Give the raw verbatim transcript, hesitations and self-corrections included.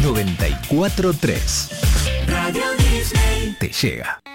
noventa y cuatro punto tres. Radio Disney te llega.